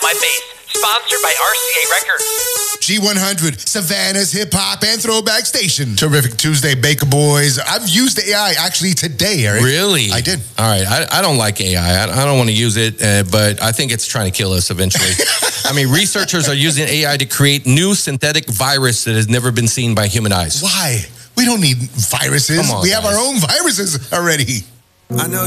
My Bass. Sponsored by RCA Records. G100, Savannah's hip hop and throwback station. Terrific Tuesday, Baker Boys. I've used AI actually today, Eric. Really? I did. All right. I don't like AI. I don't want to use it, but I think it's trying to kill us eventually. I mean, researchers are using AI to create new synthetic virus that has never been seen by human eyes. Why? We don't need viruses. Come on, we have guys. our own viruses already. I know